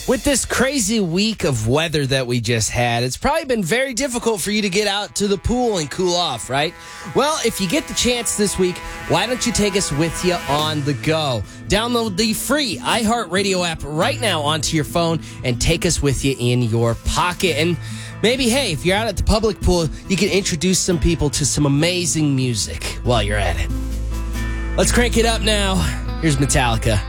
With this crazy week of weather that we just had, it's probably been very difficult for you to get out to the pool and cool off, right? Well, if you get the chance this week, why don't you take us with you on the go? Download the free iHeartRadio app right now onto your phone and take us with you in your pocket. And maybe, hey, if you're out at the public pool, you can introduce some people to some amazing music while you're at it. Let's crank it up now. Here's Metallica.